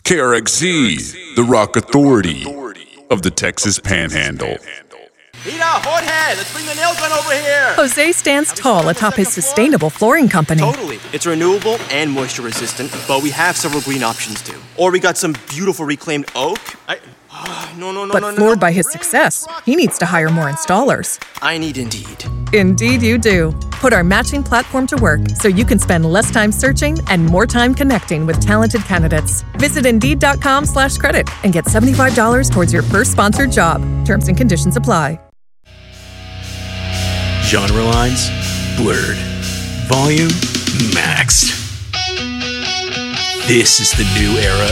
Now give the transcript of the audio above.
KRXZ, the rock authority of the Texas Panhandle. Peter, Jorge, let's bring the nail gun over here. Jose stands tall atop his sustainable flooring company. Totally. It's renewable and moisture resistant, but we have several green options too. Or we got some beautiful reclaimed oak. But floored by his success, he needs to hire more installers. I need Indeed. Indeed you do. Put our matching platform to work so you can spend less time searching and more time connecting with talented candidates. Visit Indeed.com/credit and get $75 towards your first sponsored job. Terms and conditions apply. Genre lines blurred. Volume maxed. This is the new era